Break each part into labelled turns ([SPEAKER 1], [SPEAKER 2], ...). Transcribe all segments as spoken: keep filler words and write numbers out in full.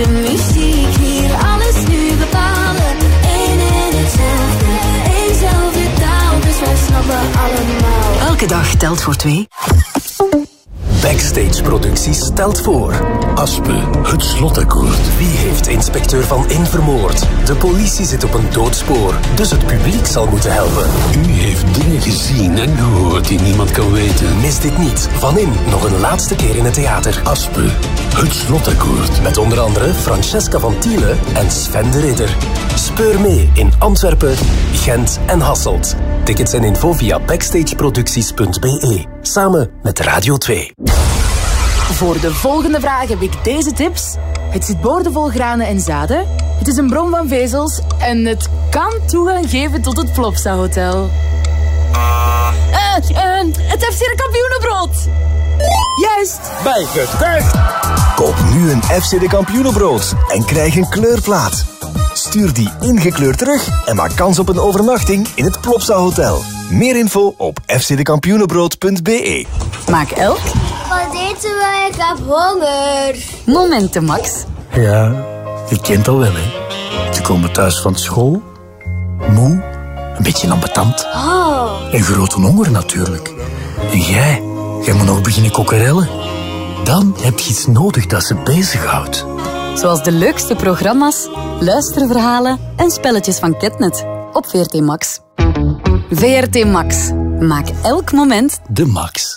[SPEAKER 1] de muziek hier, alles nu bepalen. Eén en hetzelfde, éénzelfde taal, dus wij snappen allemaal.
[SPEAKER 2] Elke dag telt voor twee.
[SPEAKER 3] Backstage Producties stelt voor.
[SPEAKER 4] Aspe, het slotakkoord.
[SPEAKER 3] Wie heeft inspecteur Van In vermoord? De politie zit op een doodspoor, dus het publiek zal moeten helpen.
[SPEAKER 4] U heeft dingen gezien en gehoord die niemand kan weten.
[SPEAKER 3] Mis dit niet. Van In nog een laatste keer in het theater.
[SPEAKER 4] Aspe, het slotakkoord.
[SPEAKER 3] Met onder andere Francesca van Tiele en Sven de Ridder. Speur mee in Antwerpen, Gent en Hasselt. Tickets en info via backstageproducties punt b e. Samen met Radio twee.
[SPEAKER 5] Voor de volgende vraag heb ik deze tips. Het zit boordevol granen en zaden. Het is een bron van vezels. En het kan toegang geven tot het Plopsa Hotel. Uh, uh, het F C de Kampioenenbrood. Juist.
[SPEAKER 6] Bijgetuigd. Koop nu een F C de Kampioenenbrood en krijg een kleurplaat. Stuur die ingekleurd terug en maak kans op een overnachting in het Plopsa Hotel. Meer info op f c de kampioenenbrood punt b e.
[SPEAKER 5] Maak elk
[SPEAKER 1] Wat eten wij? Ik heb honger.
[SPEAKER 5] momenten, Max.
[SPEAKER 4] Ja, je kent al wel, hè. Ze komen thuis van school, moe, een beetje ambetant.
[SPEAKER 1] Oh.
[SPEAKER 4] En grote honger natuurlijk. En jij, jij moet nog beginnen kokkerellen. Dan heb je iets nodig dat ze bezighoudt.
[SPEAKER 5] Zoals de leukste programma's, luisterverhalen en spelletjes van Ketnet op V R T Max. V R T Max. Maak elk moment
[SPEAKER 4] de max.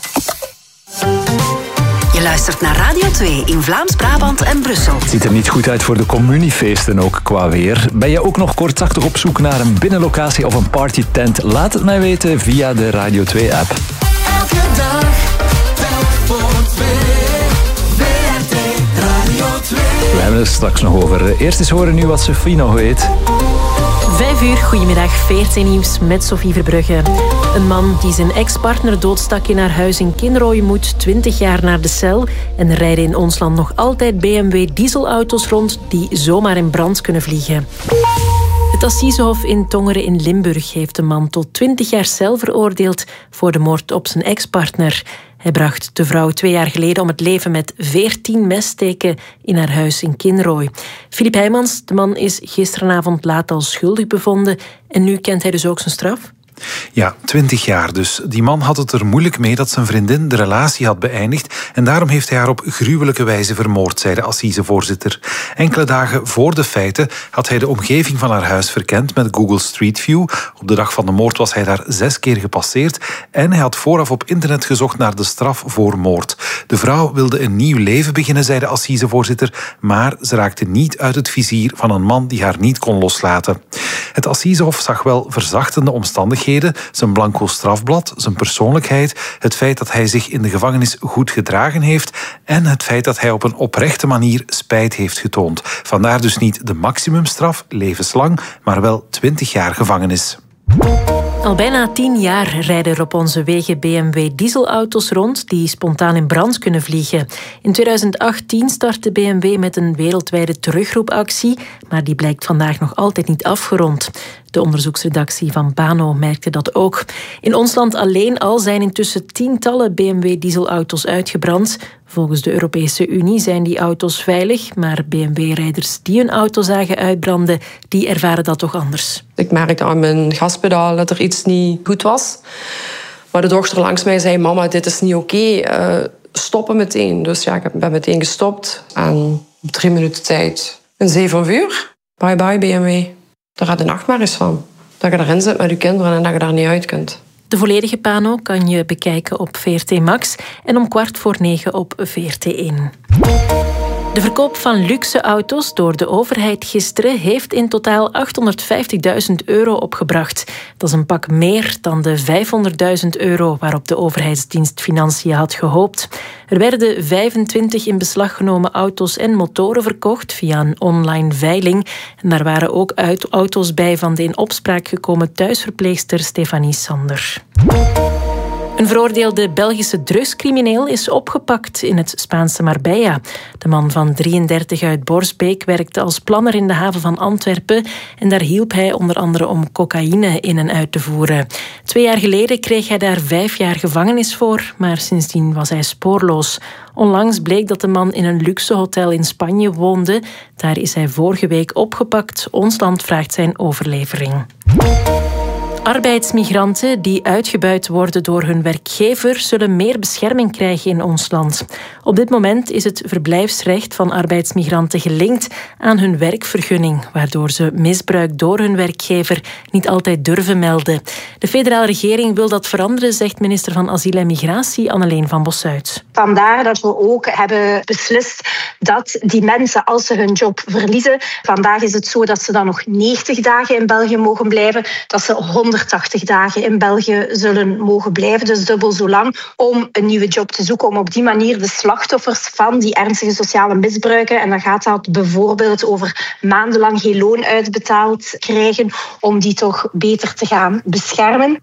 [SPEAKER 2] Je luistert naar Radio twee in Vlaams-Brabant en Brussel.
[SPEAKER 7] Het ziet er niet goed uit voor de communiefeesten ook qua weer. Ben je ook nog kortachtig op zoek naar een binnenlocatie of een partytent? Laat het mij weten via de Radio twee app.
[SPEAKER 1] Elke dag telt voor twee. V R T Radio twee.
[SPEAKER 7] We hebben het straks nog over. Eerst eens horen nu wat Sophie nog weet.
[SPEAKER 8] Vijf uur, goedemiddag, V R T Nieuws met Sophie Verbrugge. Een man die zijn ex-partner doodstak in haar huis in Kinrooi moet twintig jaar naar de cel. En er rijden in ons land nog altijd B M W dieselauto's rond die zomaar in brand kunnen vliegen. Het Assisehof in Tongeren in Limburg heeft een man tot twintig jaar cel veroordeeld voor de moord op zijn ex-partner. Hij bracht de vrouw twee jaar geleden om het leven met veertien messteken in haar huis in Kinrooi. Filip Heijmans, de man is gisteravond laat al schuldig bevonden en nu kent hij dus ook zijn straf.
[SPEAKER 9] Ja, twintig jaar dus. Die man had het er moeilijk mee dat zijn vriendin de relatie had beëindigd en daarom heeft hij haar op gruwelijke wijze vermoord, zei de assisevoorzitter. Enkele dagen voor de feiten had hij de omgeving van haar huis verkend met Google Street View. Op de dag van de moord was hij daar zes keer gepasseerd en hij had vooraf op internet gezocht naar de straf voor moord. De vrouw wilde een nieuw leven beginnen, zei de assisevoorzitter, maar ze raakte niet uit het vizier van een man die haar niet kon loslaten. Het Assisehof zag wel verzachtende omstandigheden, zijn blanco strafblad, zijn persoonlijkheid, het feit dat hij zich in de gevangenis goed gedragen heeft en het feit dat hij op een oprechte manier spijt heeft getoond. Vandaar dus niet de maximumstraf, levenslang, maar wel twintig jaar gevangenis.
[SPEAKER 8] Al bijna tien jaar rijden er op onze wegen B M W dieselauto's rond die spontaan in brand kunnen vliegen. In tweeduizend achttien startte B M W met een wereldwijde terugroepactie, maar die blijkt vandaag nog altijd niet afgerond. De onderzoeksredactie van Pano merkte dat ook. In ons land alleen al zijn intussen tientallen B M W dieselauto's uitgebrand. Volgens de Europese Unie zijn die auto's veilig, maar B M W-rijders die hun auto zagen uitbranden, die ervaren dat toch anders.
[SPEAKER 10] Ik merkte aan mijn gaspedaal dat er iets niet goed was. Maar de dochter langs mij zei, mama, dit is niet oké, okay. uh, stoppen meteen. Dus ja, ik ben meteen gestopt. En op drie minuten tijd een zeven uur. Bye bye B M W. Daar gaat de nachtmerries van. Dat je erin zit met je kinderen en dat je daar niet uit kunt.
[SPEAKER 8] De volledige Pano kan je bekijken op V R T Max en om kwart voor negen op V R T één. De verkoop van luxe auto's door de overheid gisteren heeft in totaal achthonderdvijftigduizend euro opgebracht. Dat is een pak meer dan de vijfhonderdduizend euro waarop de overheidsdienst Financiën had gehoopt. Er werden vijfentwintig in beslag genomen auto's en motoren verkocht via een online veiling. En daar waren ook auto's bij van de in opspraak gekomen thuisverpleegster Stefanie Sander. Een veroordeelde Belgische drugscrimineel is opgepakt in het Spaanse Marbella. De man van drieëndertig uit Borsbeek werkte als planner in de haven van Antwerpen en daar hielp hij onder andere om cocaïne in en uit te voeren. Twee jaar geleden kreeg hij daar vijf jaar gevangenis voor, maar sindsdien was hij spoorloos. Onlangs bleek dat de man in een luxe hotel in Spanje woonde. Daar is hij vorige week opgepakt. Ons land vraagt zijn overlevering. Arbeidsmigranten die uitgebuit worden door hun werkgever zullen meer bescherming krijgen in ons land. Op dit moment is het verblijfsrecht van arbeidsmigranten gelinkt aan hun werkvergunning, waardoor ze misbruik door hun werkgever niet altijd durven melden. De federale regering wil dat veranderen, zegt minister van Asiel en Migratie Anneleen van Bossuit.
[SPEAKER 11] Vandaar dat we ook hebben beslist dat die mensen, als ze hun job verliezen, vandaag is het zo dat ze dan nog negentig dagen in België mogen blijven, dat ze honderdtachtig dagen in België zullen mogen blijven, dus dubbel zo lang, om een nieuwe job te zoeken, om op die manier de slachtoffers van die ernstige sociale misbruiken, en dan gaat dat bijvoorbeeld over maandenlang geen loon uitbetaald krijgen, om die toch beter te gaan beschermen.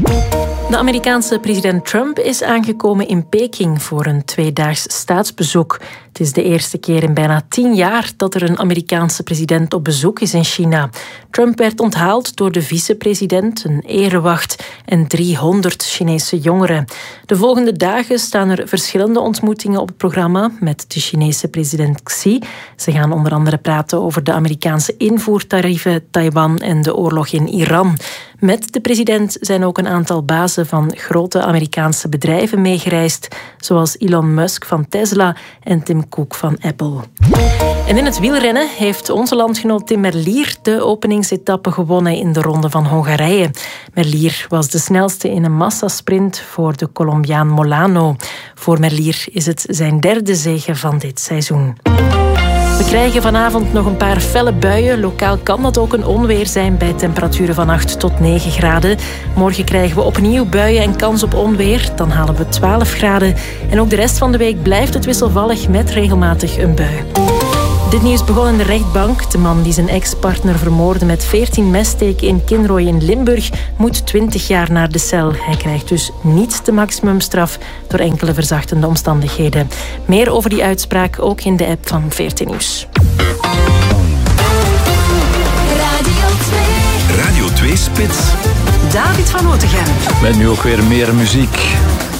[SPEAKER 8] De Amerikaanse president Trump is aangekomen in Peking voor een tweedaags staatsbezoek. Het is de eerste keer in bijna tien jaar dat er een Amerikaanse president op bezoek is in China. Trump werd onthaald door de vicepresident, een erewacht en driehonderd Chinese jongeren. De volgende dagen staan er verschillende ontmoetingen op het programma met de Chinese president Xi. Ze gaan onder andere praten over de Amerikaanse invoertarieven, Taiwan en de oorlog in Iran. Met de president zijn ook een aantal bazen van grote Amerikaanse bedrijven meegereisd, zoals Elon Musk van Tesla en Tim Cook van Apple. En in het wielrennen heeft onze landgenoot Tim Merlier de openingsetappe gewonnen in de Ronde van Hongarije. Merlier was de snelste in een massasprint voor de Colombiaan Molano. Voor Merlier is het zijn derde zege van dit seizoen. We krijgen vanavond nog een paar felle buien. Lokaal kan dat ook een onweer zijn bij temperaturen van acht tot negen graden. Morgen krijgen we opnieuw buien en kans op onweer. Dan halen we twaalf graden. En ook de rest van de week blijft het wisselvallig met regelmatig een bui. Dit nieuws begon in de rechtbank. De man die zijn ex-partner vermoordde met veertien messteken in Kinrooi in Limburg moet twintig jaar naar de cel. Hij krijgt dus niet de maximumstraf door enkele verzachtende omstandigheden. Meer over die uitspraak ook in de app van veertien Nieuws.
[SPEAKER 2] Radio twee.
[SPEAKER 12] Radio twee Spits.
[SPEAKER 2] David van Otegem.
[SPEAKER 7] Met nu ook weer meer muziek.